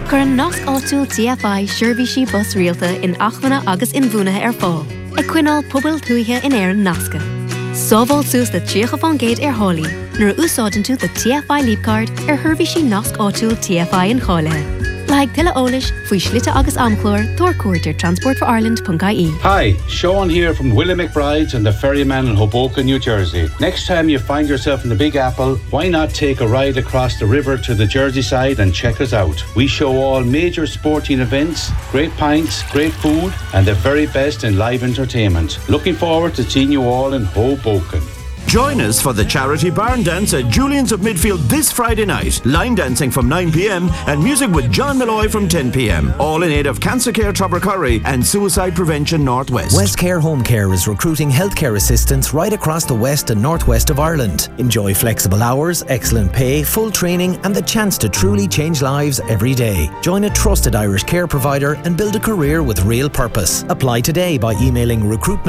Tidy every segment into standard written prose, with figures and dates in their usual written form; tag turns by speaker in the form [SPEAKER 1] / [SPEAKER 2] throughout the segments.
[SPEAKER 1] Curran Nosc Áitiúil TFI Shirvishi Bus Realta in Achmana agus in Bhuanatha fáil. Quinál pobl thuaithe in éireann nasca. Sábháil suas le tríocha fan géad Hálaí, nuair úsáideann tú the TFI Leapcard Shirvishi Nosc Áitiúil TFI in Cháilethe. Like Tilla Olish, Fui Schlitta Agus Amclor, Thor Quarter, Transport for Ireland.ie.
[SPEAKER 2] Hi, Sean here from Willie McBride's and the Ferryman in Hoboken, New Jersey. Next time you find yourself in the Big Apple, why not take a ride across the river to the Jersey side and check us out? We show all major sporting events, great pints, great food, and the very best in live entertainment. Looking forward to seeing you all in Hoboken.
[SPEAKER 3] Join us for the charity barn dance at Julian's of Midfield this Friday night. Line dancing from 9 p.m. and music with John Malloy from 10 p.m. All in aid of Cancer Care Tubbercurry and Suicide Prevention Northwest.
[SPEAKER 4] West Care Home Care is recruiting healthcare assistants right across the west and northwest of Ireland. Enjoy flexible hours, excellent pay, full training and the chance to truly change lives every day. Join a trusted Irish care provider and build a career with real purpose. Apply today by emailing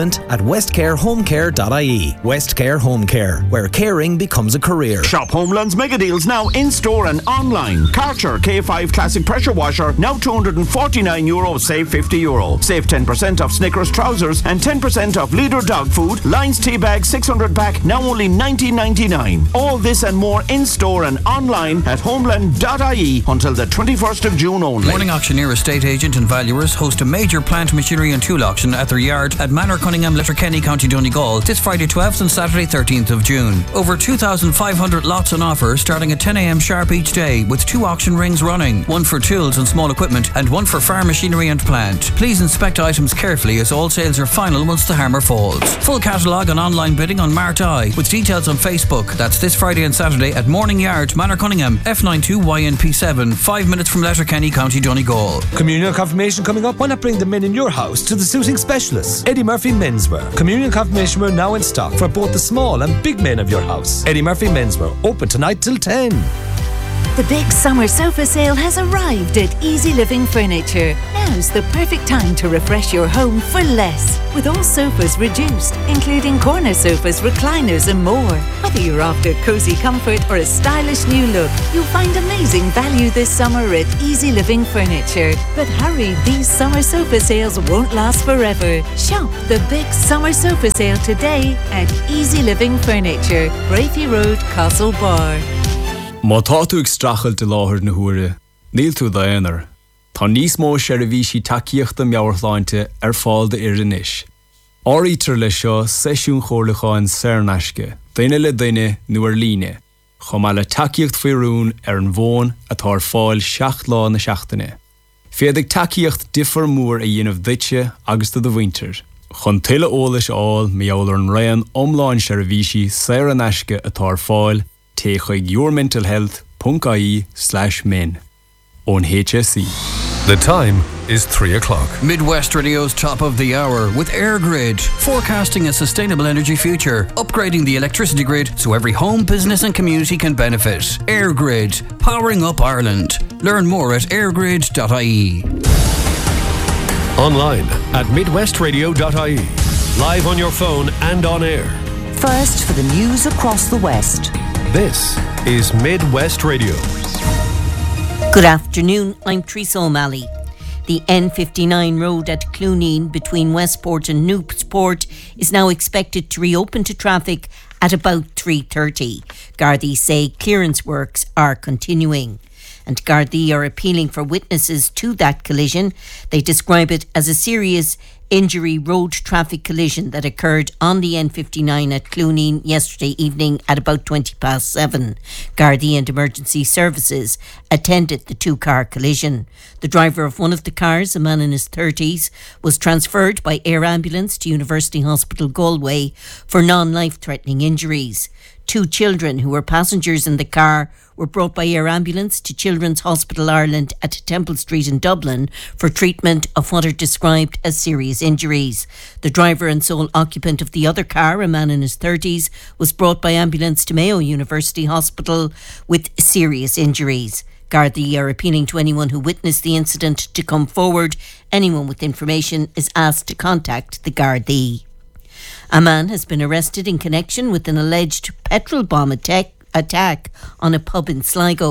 [SPEAKER 4] recruitment@westcarehomecare.ie. West Care Home Care, where caring becomes a career.
[SPEAKER 3] Shop Homeland's mega deals now in store and online. Karcher K5 Classic Pressure Washer now €249, save €50. Save 10% off Snickers trousers and 10% off Leader dog food. Lions tea bag 600 pack now only $19.99. All this and more in store and online at homeland.ie until the 21st of June only.
[SPEAKER 5] Morning Auctioneer estate agent and valuers host a major plant, machinery and tool auction at their yard at Manor Cunningham, Letterkenny, County Donegal this Friday 12th and Saturday 13th of June. Over 2,500 lots on offer starting at 10 a.m. sharp each day with 2 auction rings running, one for tools and small equipment and one for farm machinery and plant. Please inspect items carefully as all sales are final once the hammer falls. Full catalogue and online bidding on Mart Eye with details on Facebook. That's this Friday and Saturday at Morning Yard, Manor Cunningham, F92YNP7, 5 minutes from Letterkenny, County Donegal.
[SPEAKER 6] Communion confirmation coming up. Why not bring the men in your house to the suiting specialists? Eddie Murphy Menswear. Communion confirmation wear now in stock for both the small and big men of your house. Eddie Murphy Menswear, open tonight till 10.
[SPEAKER 7] The big summer sofa sale has arrived at Easy Living Furniture. Now's the perfect time to refresh your home for less. With all sofas reduced, including corner sofas, recliners and more. Whether you're after cosy comfort or a stylish new look, you'll find amazing value this summer at Easy Living Furniture. But hurry, these summer sofa sales won't last forever. Shop the big summer sofa sale today at Easy Living Furniture, Brafey Road, Castlebar.
[SPEAKER 8] Má tá tú ag strachaill de láthair na huaire, níl tú daonar. Tá níos mó seirbhísí takeíochta meabhartháinte fáil de iris. Áirítear le seo seisiún chomhlacháin saornaisce, daine le daine nuair líne, chomh le takeíocht faoirún an bhón atá fáil 7 lá na seachtaine. Féadigh takeíocht diffar mór a dhéanamh duite agus do bhaintear. Chun tuile eolais áil meabhair an raon omláin seirbhísí saornaisce atá fáil take yourmentalhealth.ie/men on HSE.
[SPEAKER 9] The time is 3 o'clock.
[SPEAKER 5] Midwest Radio's top of the hour with AirGrid, forecasting a sustainable energy future, upgrading the electricity grid so every home, business and community can benefit. AirGrid, powering up Ireland. Learn more at airgrid.ie.
[SPEAKER 9] Online at midwestradio.ie. Live on your phone and on air.
[SPEAKER 10] First for the news across the West.
[SPEAKER 9] This is Midwest Radio.
[SPEAKER 11] Good afternoon, I'm Teresa O'Malley. The N59 road at Clooneen between Westport and Newport is now expected to reopen to traffic at about 3:30. Gardaí say clearance works are continuing. And Gardaí are appealing for witnesses to that collision. They describe it as a serious injury road traffic collision that occurred on the N59 at Clooneen yesterday evening at about 7:20. Gardaí and emergency services attended the two-car collision. The driver of one of the cars, a man in his 30s, was transferred by air ambulance to University Hospital Galway for non-life-threatening injuries. 2 children who were passengers in the car were brought by air ambulance to Children's Hospital Ireland at Temple Street in Dublin for treatment of what are described as serious injuries. The driver and sole occupant of the other car, a man in his 30s, was brought by ambulance to Mayo University Hospital with serious injuries. Gardaí are appealing to anyone who witnessed the incident to come forward. Anyone with information is asked to contact the Gardaí. A man has been arrested in connection with an alleged petrol bomb attack on a pub in Sligo.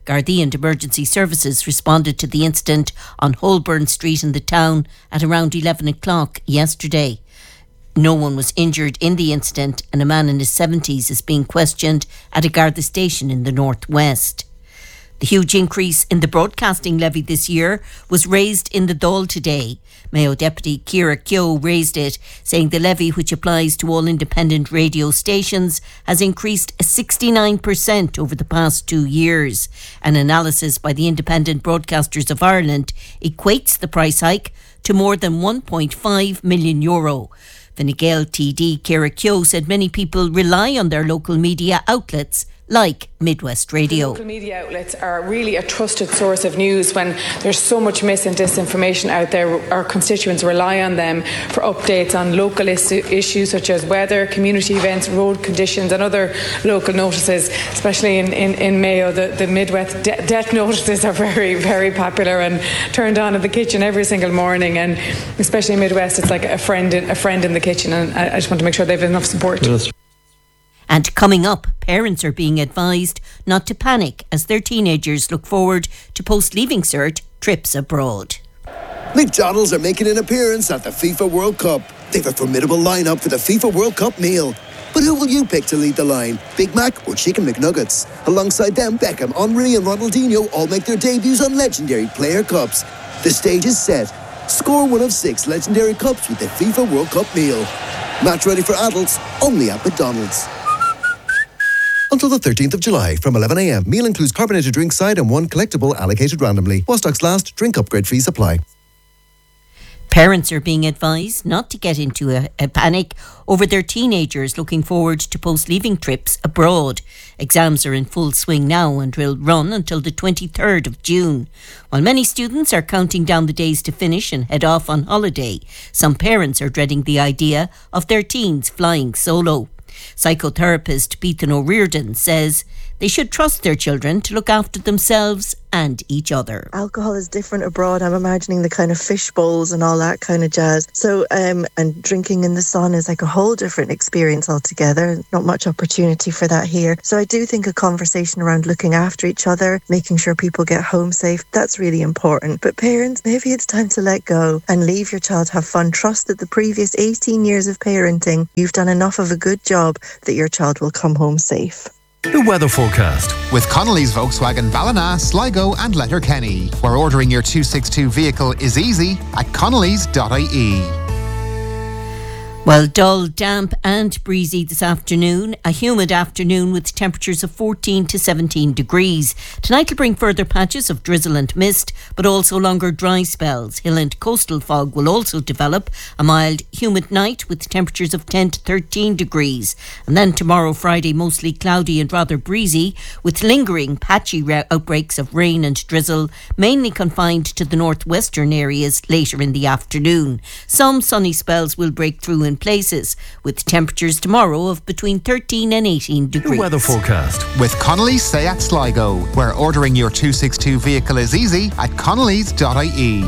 [SPEAKER 11] Gardaí and emergency services responded to the incident on Holborn Street in the town at around 11 o'clock yesterday. No one was injured in the incident, and a man in his 70s is being questioned at a Garda station in the northwest. The huge increase in the broadcasting levy this year was raised in the Dáil today. Mayo Deputy Ciara Keogh raised it, saying the levy, which applies to all independent radio stations, has increased 69% over the past 2 years. An analysis by the Independent Broadcasters of Ireland equates the price hike to more than €1.5 million. Fine Gael TD Ciara Keogh said many people rely on their local media outlets like Midwest Radio.
[SPEAKER 12] Local media outlets are really a trusted source of news. When there's so much mis and disinformation out there, our constituents rely on them for updates on local issues such as weather, community events, road conditions and other local notices. Especially in Mayo, the Midwest death notices are very, very popular and turned on in the kitchen every single morning, and especially in Midwest it's like a friend in the kitchen, and I just want to make sure they have enough support.
[SPEAKER 11] And coming up, parents are being advised not to panic as their teenagers look forward to post-leaving cert trips abroad.
[SPEAKER 13] McDonald's are making an appearance at the FIFA World Cup. They've a formidable lineup for the FIFA World Cup meal. But who will you pick to lead the line? Big Mac or Chicken McNuggets? Alongside them, Beckham, Henry and Ronaldinho all make their debuts on legendary player cups. The stage is set. Score one of 6 legendary cups with the FIFA World Cup meal. Match ready for adults, only at McDonald's. Until the 13th of July from 11 a.m. Meal includes carbonated drink side and 1 collectible allocated randomly. While stocks last, drink upgrade fees apply.
[SPEAKER 11] Parents are being advised not to get into a panic over their teenagers looking forward to post-leaving trips abroad. Exams are in full swing now and will run until the 23rd of June. While many students are counting down the days to finish and head off on holiday, some parents are dreading the idea of their teens flying solo. Psychotherapist Beaton O'Riordan says they should trust their children to look after themselves and each other.
[SPEAKER 14] Alcohol is different abroad. I'm imagining the kind of fish bowls and all that kind of jazz. So, and drinking in the sun is like a whole different experience altogether. Not much opportunity for that here. So I do think a conversation around looking after each other, making sure people get home safe, that's really important. But parents, maybe it's time to let go and leave your child have fun. Trust that the previous 18 years of parenting, you've done enough of a good job that your child will come home safe.
[SPEAKER 9] The weather forecast.
[SPEAKER 15] With Connolly's Volkswagen Ballina, Sligo and Letterkenny, where ordering your 262 vehicle is easy at connellys.ie.
[SPEAKER 11] Well, dull, damp and breezy this afternoon. A humid afternoon with temperatures of 14 to 17 degrees. Tonight will bring further patches of drizzle and mist, but also longer dry spells. Hill and coastal fog will also develop. A mild, humid night with temperatures of 10 to 13 degrees. And then tomorrow, Friday, mostly cloudy and rather breezy, with lingering patchy outbreaks of rain and drizzle, mainly confined to the northwestern areas later in the afternoon. Some sunny spells will break through in places, with temperatures tomorrow of between 13 and 18 degrees.
[SPEAKER 9] The weather forecast.
[SPEAKER 15] With Connolly's Seat Sligo, where ordering your 262 vehicle is easy at connellys.ie.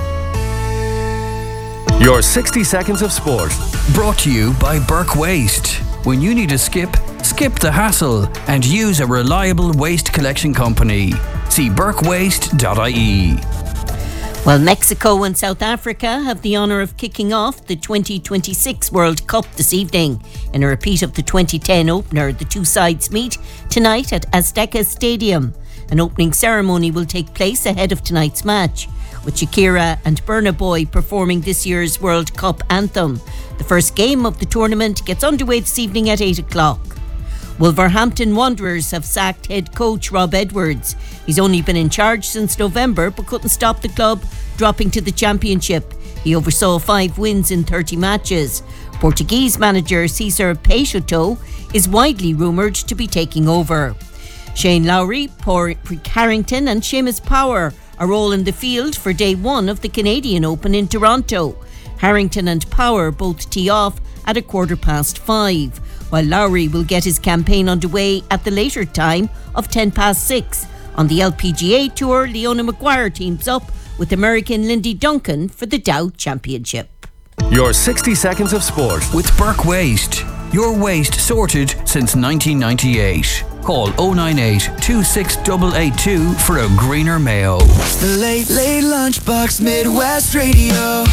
[SPEAKER 9] Your 60 seconds of sport.
[SPEAKER 5] Brought to you by Burke Waste. When you need a skip the hassle and use a reliable waste collection company. See burkewaste.ie.
[SPEAKER 11] Well, Mexico and South Africa have the honour of kicking off the 2026 World Cup this evening. In a repeat of the 2010 opener, the two sides meet tonight at Azteca Stadium. An opening ceremony will take place ahead of tonight's match, with Shakira and Burna Boy performing this year's World Cup anthem. The first game of the tournament gets underway this evening at 8 o'clock. Wolverhampton Wanderers have sacked head coach Rob Edwards. He's only been in charge since November but couldn't stop the club dropping to the Championship. He oversaw 5 wins in 30 matches. Portuguese manager Cesar Peixoto is widely rumoured to be taking over. Shane Lowry, Rick Harrington and Seamus Power are all in the field for day 1 of the Canadian Open in Toronto. Harrington and Power both tee off at 5:15, while Lowry will get his campaign underway at the later time of 6:10. On the LPGA Tour, Leona Maguire teams up with American Lindy Duncan for the Dow Championship.
[SPEAKER 9] Your 60 seconds of sport.
[SPEAKER 5] With Burke Waste. Your waste sorted since 1998. Call 098 26882 for a greener Mayo.
[SPEAKER 16] The Late Late Lunchbox Midwest Radio.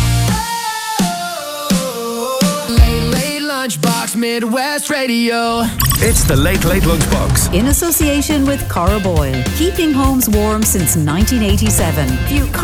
[SPEAKER 16] Late Late Lunchbox Midwest Radio.
[SPEAKER 9] It's the Late Late Lunchbox.
[SPEAKER 17] In association with Cara Boyle, keeping homes warm since 1987. View